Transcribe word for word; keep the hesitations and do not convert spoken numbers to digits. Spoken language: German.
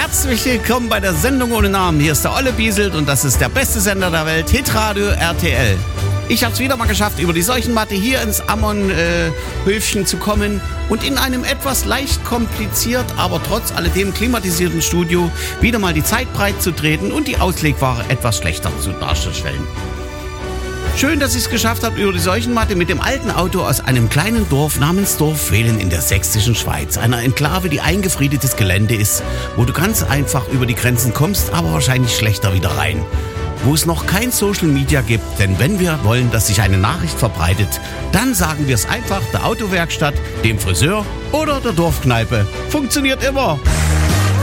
Herzlich willkommen bei der Sendung ohne Namen. Hier ist der Olle Bieselt und das ist der beste Sender der Welt, Hitradio R T L. Ich habe es wieder mal geschafft, über die Seuchenmatte hier ins Ammon-Höfchen äh, zu kommen und in einem etwas leicht kompliziert, aber trotz alledem klimatisierten Studio wieder mal die Zeit breit zu treten und die Auslegware etwas schlechter zu darzustellen. Schön, dass ich es geschafft habe, über die Seuchenmatte mit dem alten Auto aus einem kleinen Dorf namens Dorfwehlen in der sächsischen Schweiz, einer Enklave, die eingefriedetes Gelände ist, wo du ganz einfach über die Grenzen kommst, aber wahrscheinlich schlechter wieder rein. Wo es noch kein Social Media gibt, denn wenn wir wollen, dass sich eine Nachricht verbreitet, dann sagen wir es einfach der Autowerkstatt, dem Friseur oder der Dorfkneipe. Funktioniert immer.